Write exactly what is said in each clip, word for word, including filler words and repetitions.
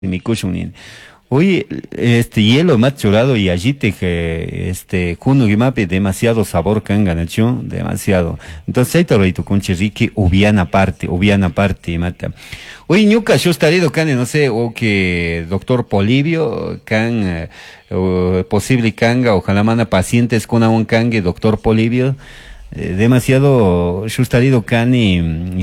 mi kushunin. Oye, este hielo más chorado y allí te que este kuno gimape demasiado sabor kanga nacho, demasiado. Entonces ahí te lo digo con chirriqui ubiana parte, ubiana parte mata. Oye, ñuca yo estaría can no sé o que doctor Polibio can eh, o posible canga ojalá mana pacientes con un cangue doctor Polibio eh, demasiado yo estaría can y,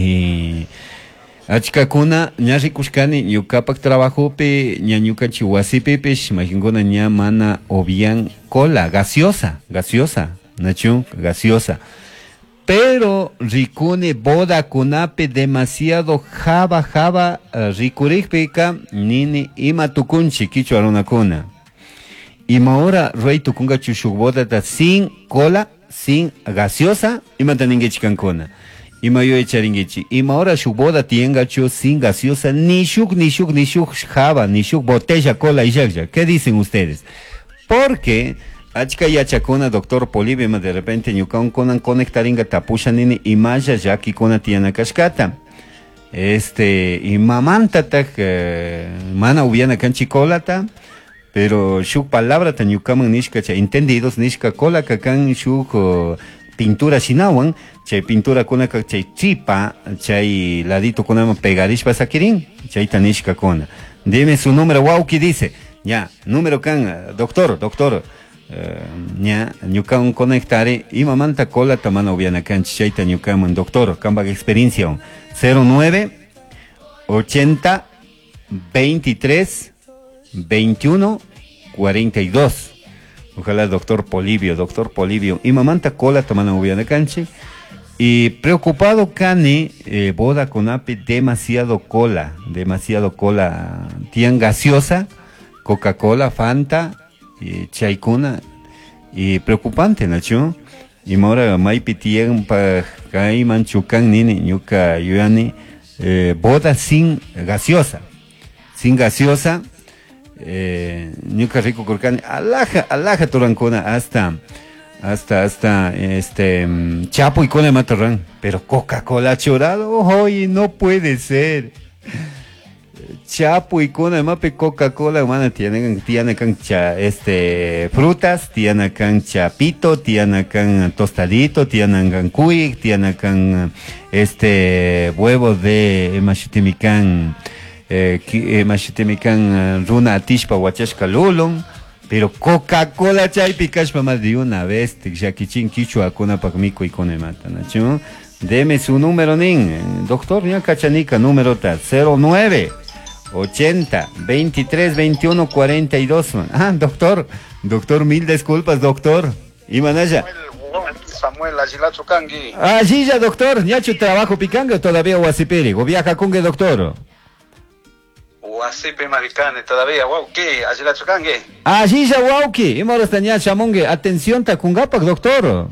y achkakuna ñarikushkani ñukapak trabajope ña ñuka chihuasipepesh majingona ña mana obian cola gaseosa gaseosa nachu gaseosa pero ricune boda kunape demasiado java java uh, rikurikpeka nini ima tukunchi kichu arunakuna ima ahora rey tukunga chushuk boda ta sin cola sin gaseosa ima taninge chikankuna y me yo echaringichi. Y ahora su boda tiene cho sin gaseosa, ni shuk, ni shuk, ni shuk java, ni shuk botella, cola y ya. ¿Qué dicen ustedes? Porque, achka ya chacona, doctor Polibio, de repente, ñukaun conan conectaringa tapusha nini, y maya ya que cona tiana cascata. Este, y mamanta tak, eh, mana ubiana canchicolata, pero shuk palabra ta ñukaman nishka, entendidos, nishka cola, kakan shuk, uh, pintura shinawan, chay pintura kuna chay chipa, chay ladito kuna pegadishpa sakirin, chay tanishka kuna. Dime su número, wow, ¿qué dice? Ya, número can, doctor, doctor, uh, ya, ñukan conectare, y mamanta cola tamana ubiana can, chay ta ñukaman, doctor, cambag experiencia, cero nueve ochenta veintitrés veintiuno cuarenta y dos. Ojalá doctor Polibio, doctor Polibio. Y mamanta cola tomando ubiana canche. Y preocupado cane, eh, boda con ape demasiado cola, demasiado cola. Tian gaseosa, Coca-Cola, Fanta, eh, chaikuna. Y preocupante, ¿nacho? Y ahora maipi tian pa kai manchucan nini, ñuka yuani, eh, boda sin gaseosa. Sin gaseosa. Eh, ñuka rico corcani alaja alaja turancona hasta hasta hasta este chapo y cone matorran pero Coca-Cola chorado hoy no puede ser chapo y cone mape Coca-Cola mana tienen tiene cancha este frutas tiene cancha pito tiene can tostadito tiene can cuy tiene can este huevos de machitimican eh, eh, machitemican uh, runa atishpa huachashka lulun, pero Coca-Cola chay pikashpa más de una vez, tikshakichin kichwa kuna pakmiko y kone mata, ¿no? Deme su número nin, doctor, ya cachanica, número ta, cero nueve ochenta veintitrés veintiuno cuarenta y dos. Ah, doctor, doctor, mil disculpas, doctor. Y manaya. Samuel Agilacho Kangi. Ah, sí, ya, doctor, ya tu trabajo picanga todavía o asipiri, o viaja con el doctor. Wasipe maricane todavía, wow, ¿qué? Agilacho Kangi. Ah, sí, ya, wow, ¿qué? Y ahora está ya chamongue, atención, ta kungapak, doctor.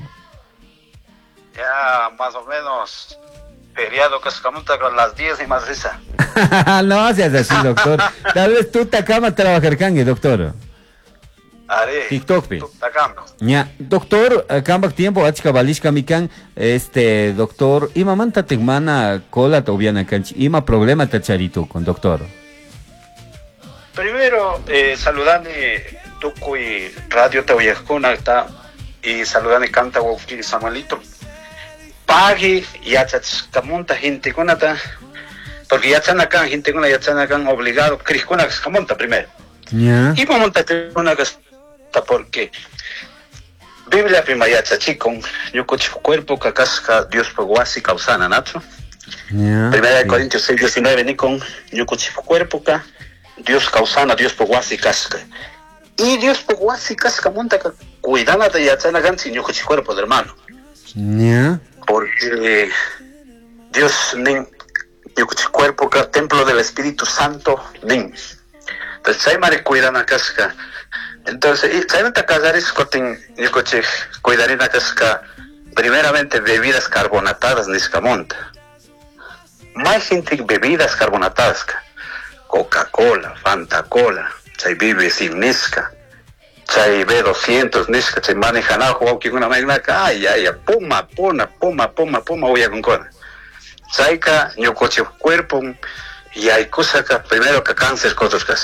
Ya, más o menos, feriado Cascamunta con las diez y más risa. No seas así, doctor. Tal vez tú te acabas de trabajar, cangue, doctor. Haré. TikTok, pi. Ya, doctor, acambak tiempo, achka balishka mikan, este, doctor, ima manta tegmana cola tobiana canchi, ima problema tacharito con doctor. Primero, eh, saludane Tuku y Radio Tauyajuna, y saludane Canta Wauki Samuelito. Pagi, ya chachkamunta gente kunata, porque ya están acá, gente kuna ya están acá obligado, Cris kuna kamonta primero. Ya. Y mamonta una porque Biblia prima ya chachikon, yo coche cuerpo cacasca Dios paguasi causana nacho. Yeah, Primera de sí. Corintios seis diecinueve nikon, yo coche cuerpo ca Dios causana Dios paguasi casca. Y Dios paguasi casca monta ca cuidana de ya chana gansi yo coche cuerpo de hermano. Yeah. Porque Dios nin yo coche cuerpo ca templo del Espíritu Santo nin. Entonces hay mare cuidana casca. Entonces, y saben que casar es cotin, yo coche cuidar en la casca, primeramente bebidas carbonatadas ni escamonta. Más gente bebidas carbonatadas, Coca-Cola, Fanta Cola, chay vive sin nisca, chay B doscientos nisca, chay manejan algo, que una magna, ay, ay, puma, puma, puma, puma, puma, voy a con cola. Chayka, yo coche cuerpo, y hay cosas que primero que cáncer, cosas que